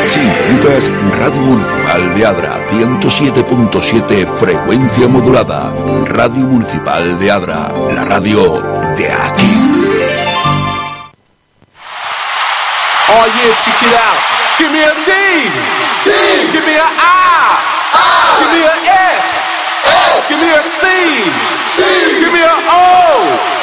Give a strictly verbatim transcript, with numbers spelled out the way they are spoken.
Sintonizas Radio Municipal de Adra, ciento siete punto siete frecuencia modulada. Radio Municipal de Adra, la radio de aquí. Oh yeah, check it out. Give me a D. D. Give me a I. I. Give me a S. S. Give me a C. C. Give me a O.